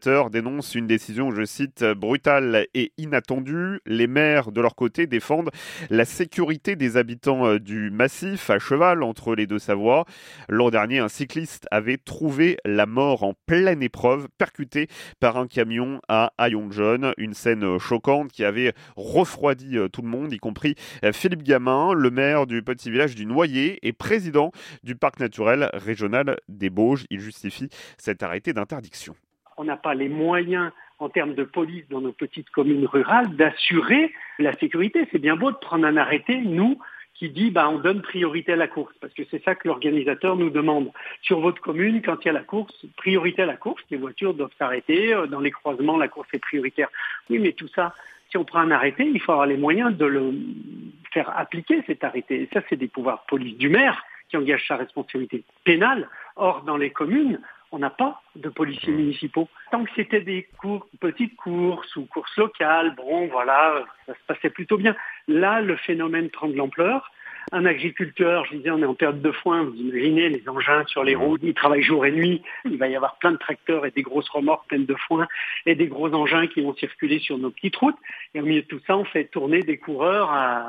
organisateurs dénoncent une décision, je cite, brutale et inattendue. Les maires, de leur côté, défendent la sécurité des habitants du massif, à cheval entre les deux Savoies. L'an dernier, un cycliste avait trouvé la mort en pleine épreuve, percuté par un camion à Ayonjon. Une scène choquante qui avait refroidi tout le monde, y compris Philippe Gamin, le maire du petit village du Noyer et président du parc naturel régional des Bauges. Il justifie cet arrêté d'interdiction. On n'a pas les moyens en termes de police dans nos petites communes rurales d'assurer la sécurité. C'est bien beau de prendre un arrêté, nous, qui dit on donne priorité à la course, parce que c'est ça que l'organisateur nous demande. Sur votre commune, quand il y a la course, priorité à la course, les voitures doivent s'arrêter, dans les croisements, la course est prioritaire. Oui, mais tout ça, si on prend un arrêté, il faut avoir les moyens de le faire appliquer, cet arrêté. Et ça, c'est des pouvoirs de police du maire qui engagent sa responsabilité pénale. Or, dans les communes, on n'a pas de policiers municipaux. Tant que c'était des petites courses ou courses locales, ça se passait plutôt bien. Là, le phénomène prend de l'ampleur. Un agriculteur, je disais, on est en période de foin, vous imaginez les engins sur les routes, ils travaillent jour et nuit, il va y avoir plein de tracteurs et des grosses remorques pleines de foin et des gros engins qui vont circuler sur nos petites routes. Et au milieu de tout ça, on fait tourner des coureurs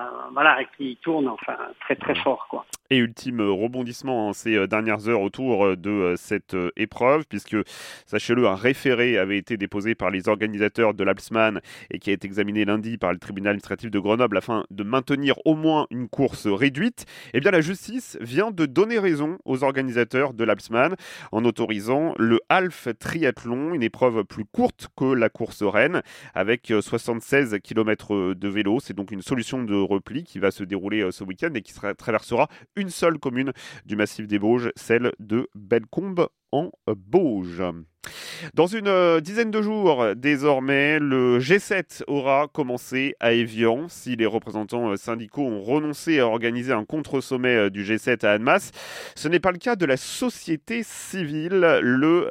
qui tournent très très fort, quoi. Et ultime rebondissement ces dernières heures autour de cette épreuve, puisque, sachez-le, un référé avait été déposé par les organisateurs de l'Alpsman et qui a été examiné lundi par le tribunal administratif de Grenoble afin de maintenir au moins une course réduite. Eh bien, la justice vient de donner raison aux organisateurs de l'Alpsman en autorisant le half triathlon, une épreuve plus courte que la course reine, avec 76 km de vélo. C'est donc une solution de repli qui va se dérouler ce week-end et qui traversera une seule commune du massif des Bauges, celle de Bellecombe en Bauges. Dans une dizaine de jours, désormais, le G7 aura commencé à Évian. Si les représentants syndicaux ont renoncé à organiser un contre-sommet du G7 à Annemasse, ce n'est pas le cas de la société civile, le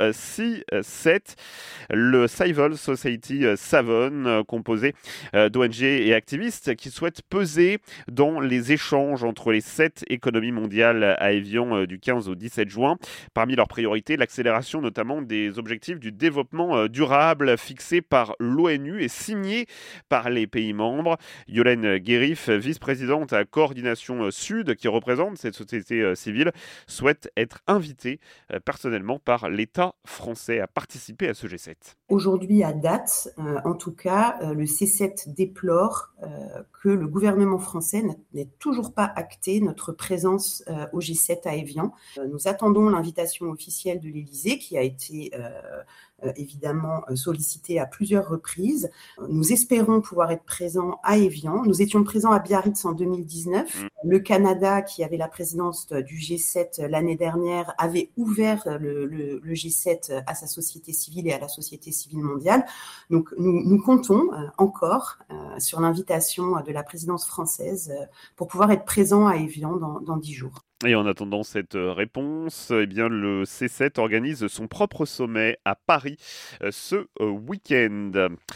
C7, le Civil Society Savone, composé d'ONG et activistes qui souhaitent peser dans les échanges entre les 7 économies mondiales à Évian du 15 au 17 juin. Parmi leurs priorités, l'accélération notamment des objectifs du développement durable fixés par l'ONU et signés par les pays membres. Yolène Guérif, vice-présidente à Coordination Sud, qui représente cette société civile, souhaite être invitée personnellement par l'État français à participer à ce G7. Aujourd'hui, à date, en tout cas, le C7 déplore que le gouvernement français n'ait toujours pas acté notre présence au G7 à Évian. Nous attendons l'invitation officielle de l'Élysée qui a été évidemment sollicitée à plusieurs reprises. Nous espérons pouvoir être présents à Évian. Nous étions présents à Biarritz en 2019. Le Canada, qui avait la présidence du G7 l'année dernière, avait ouvert le G7 à sa société civile et à la société civile mondiale. Donc nous comptons encore sur l'invitation de la présidence française pour pouvoir être présents à Évian dans 10 jours. Et en attendant cette réponse, eh bien, le C7 organise son propre sommet à Paris ce week-end.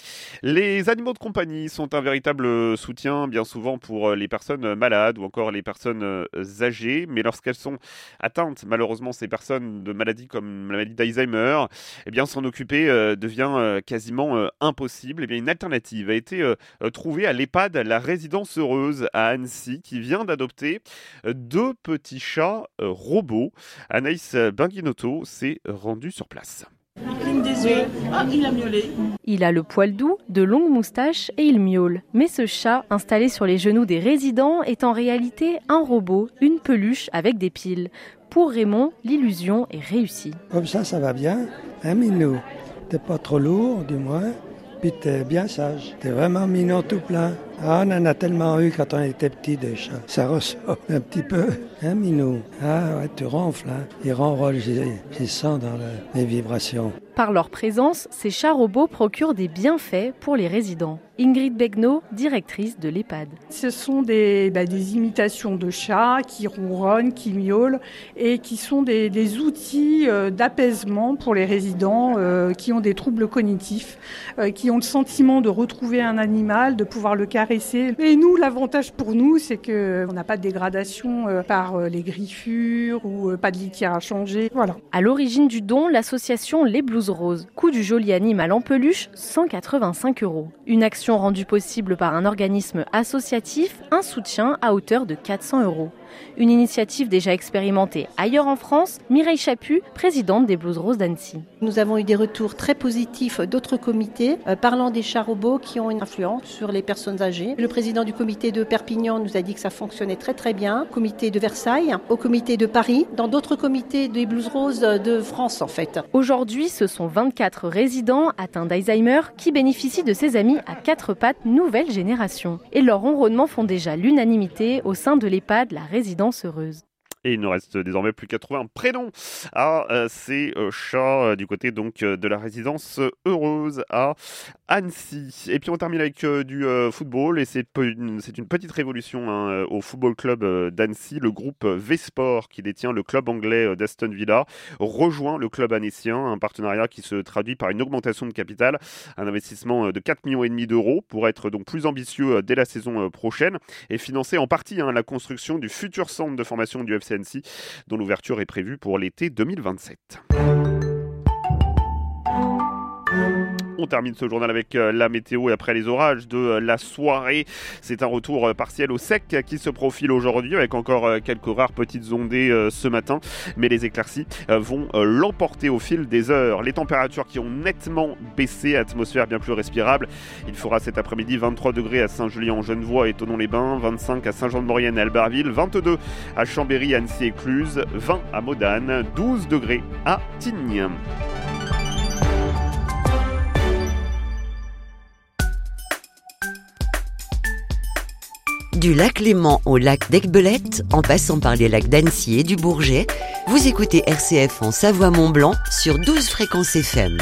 Les animaux de compagnie sont un véritable soutien, bien souvent pour les personnes malades ou encore les personnes âgées. Mais lorsqu'elles sont atteintes, malheureusement, ces personnes de maladies comme la maladie d'Alzheimer, eh bien, s'en occuper devient quasiment impossible. Eh bien, une alternative a été trouvée à l'EHPAD La Résidence Heureuse à Annecy, qui vient d'adopter 2 petits chat robot. Anaïs Benguinotto s'est rendue sur place. Il cligne des yeux. Il a miaulé. Il a le poil doux, de longues moustaches et il miaule. Mais ce chat, installé sur les genoux des résidents, est en réalité un robot, une peluche avec des piles. Pour Raymond, l'illusion est réussie. Comme ça va bien. Hein, Minou? T'es pas trop lourd, du moins. Puis t'es bien sage. T'es vraiment mignon tout plein. Ah, on en a tellement eu quand on était petit des chats. Ça ressort un petit peu. Hein, Minou? Ah ouais, tu ronfles, hein. Ils ronrolent, j'y sens dans les vibrations. Par leur présence, ces chats robots procurent des bienfaits pour les résidents. Ingrid Begnaud, directrice de l'EHPAD. Ce sont des imitations de chats qui ronronnent, qui miaulent et qui sont des outils d'apaisement pour les résidents qui ont des troubles cognitifs, qui ont le sentiment de retrouver un animal, de pouvoir le caresser. Et nous, l'avantage pour nous, c'est qu'on n'a pas de dégradation par les griffures ou pas de litière à changer. Voilà. À l'origine du don, l'association Les Blouses Roses. Coût du joli animal en peluche, 185 €. Une action rendue possible par un organisme associatif, un soutien à hauteur de 400 €. Une initiative déjà expérimentée ailleurs en France. Mireille Chaput, présidente des Blouses Roses d'Annecy. Nous avons eu des retours très positifs d'autres comités parlant des chats robots qui ont une influence sur les personnes âgées. Le président du comité de Perpignan nous a dit que ça fonctionnait très très bien. Comité de Versailles, au comité de Paris, dans d'autres comités des Blouses Roses de France en fait. Aujourd'hui, ce sont 24 résidents atteints d'Alzheimer qui bénéficient de ces amis à 4 pattes nouvelle génération. Et leurs ronronnements font déjà l'unanimité au sein de l'EHPAD, la résidence heureuse. Et il ne reste désormais plus qu'à trouver un prénom à ces chats du côté donc de la résidence heureuse à Annecy. Et puis on termine avec du football et c'est une petite révolution au football club d'Annecy. Le groupe V-Sport qui détient le club anglais d'Aston Villa rejoint le club annécien, un partenariat qui se traduit par une augmentation de capital, un investissement de 4,5 millions d'euros pour être donc plus ambitieux dès la saison prochaine et financer en partie la construction du futur centre de formation du FC Annecy, dont l'ouverture est prévue pour l'été 2027. On termine ce journal avec la météo et après les orages de la soirée. C'est un retour partiel au sec qui se profile aujourd'hui avec encore quelques rares petites ondées ce matin. Mais les éclaircies vont l'emporter au fil des heures. Les températures qui ont nettement baissé, atmosphère bien plus respirable. Il fera cet après-midi 23 degrés à Saint-Julien-en-Genevois et Thonon-les-Bains, 25 à Saint-Jean-de-Maurienne et Albertville, 22 à Chambéry, Annecy et Cluses, 20 à Modane, 12 degrés à Tignes. Du lac Léman au lac d'Aiguebelette, en passant par les lacs d'Annecy et du Bourget, vous écoutez RCF en Savoie-Mont-Blanc sur 12 fréquences FM.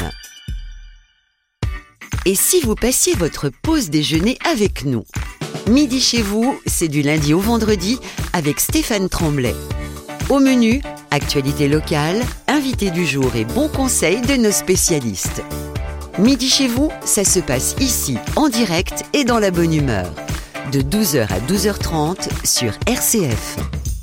Et si vous passiez votre pause déjeuner avec nous ? Midi chez vous, c'est du lundi au vendredi avec Stéphane Tremblay. Au menu, actualité locale, invité du jour et bons conseils de nos spécialistes. Midi chez vous, ça se passe ici, en direct et dans la bonne humeur. De 12h à 12h30 sur RCF.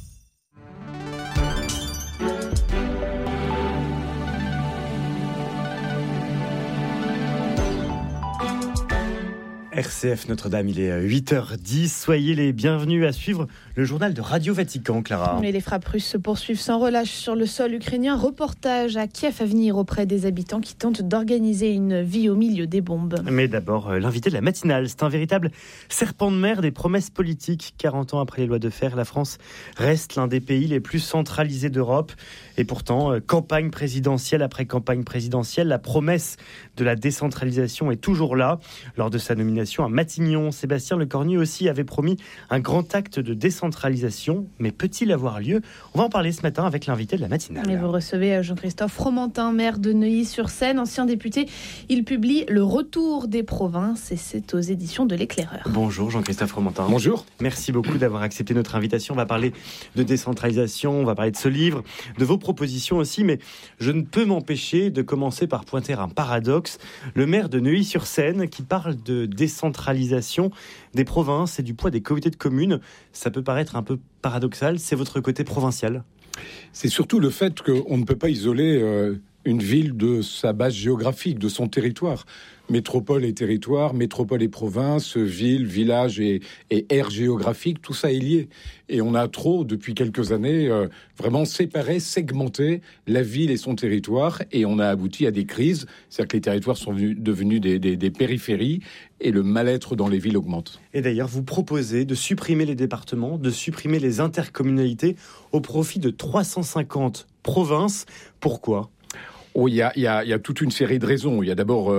RCF Notre-Dame, il est 8h10. Soyez les bienvenus à suivre le journal de Radio Vatican, Clara. Et les frappes russes se poursuivent sans relâche sur le sol ukrainien. Reportage à Kiev à venir auprès des habitants qui tentent d'organiser une vie au milieu des bombes. Mais d'abord, l'invité de la matinale. C'est un véritable serpent de mer des promesses politiques. 40 ans après les lois de fer, la France reste l'un des pays les plus centralisés d'Europe. Et pourtant, campagne présidentielle après campagne présidentielle, la promesse de la décentralisation est toujours là. Lors de sa nomination à Matignon, Sébastien Lecornu aussi avait promis un grand acte de décentralisation. Mais peut-il avoir lieu ? On va en parler ce matin avec l'invité de la matinale. Et vous recevez Jean-Christophe Fromentin, maire de Neuilly-sur-Seine, ancien député. Il publie Le Retour des provinces et c'est aux éditions de l'Éclaireur. Bonjour Jean-Christophe Fromentin. Bonjour. Merci beaucoup d'avoir accepté notre invitation. On va parler de décentralisation, on va parler de ce livre, de vos propositions aussi, mais je ne peux m'empêcher de commencer par pointer un paradoxe. Le maire de Neuilly-sur-Seine qui parle de décentralisation des provinces et du poids des communautés de communes, ça peut paraître un peu paradoxal. C'est votre côté provincial ? C'est surtout le fait qu'on ne peut pas isoler une ville de sa base géographique, de son territoire. Métropole et territoire, métropole et province, ville, village et aire géographique, tout ça est lié. Et on a trop, depuis quelques années, vraiment séparé, segmenté la ville et son territoire. Et on a abouti à des crises. C'est-à-dire que les territoires sont devenus des périphéries et le mal-être dans les villes augmente. Et d'ailleurs, vous proposez de supprimer les départements, de supprimer les intercommunalités au profit de 350 provinces. Pourquoi ? Oh, il y a toute une série de raisons. Il y a d'abord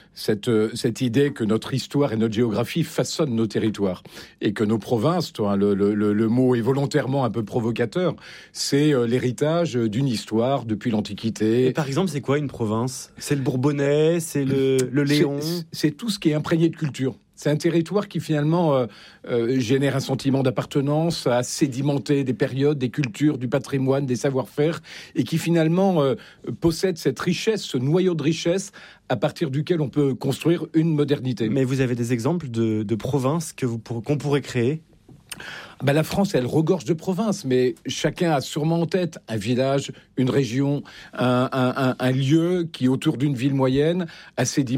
cette idée que notre histoire et notre géographie façonnent nos territoires et que nos provinces, le mot est volontairement un peu provocateur, c'est l'héritage d'une histoire depuis l'Antiquité. Et par exemple, c'est quoi une province ? C'est le Bourbonnais, c'est le Léon ? C'est tout ce qui est imprégné de culture. C'est un territoire qui finalement génère un sentiment d'appartenance, a sédimenté des périodes, des cultures, du patrimoine, des savoir-faire, et qui finalement possède cette richesse, ce noyau de richesse, à partir duquel on peut construire une modernité. Mais vous avez des exemples de provinces qu'on pourrait créer ? La France, elle regorge de provinces, mais chacun a sûrement en tête un village, une région, un lieu qui, autour d'une ville moyenne, a sédimenté